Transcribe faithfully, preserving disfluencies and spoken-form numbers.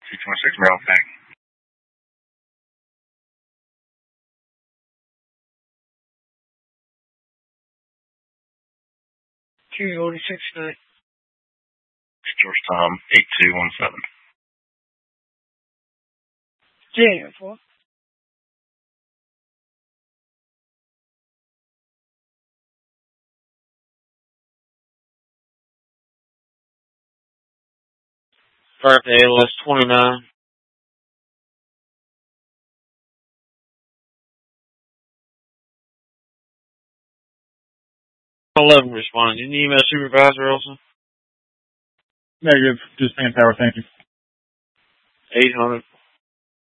two twenty-six Maryland Bank. two twenty-six night. George Tom, eight two one seven. J four. Birthday A L S twenty-nine. eleven responding. Did you email supervisor also? Negative. Just manpower, thank you. eight hundred.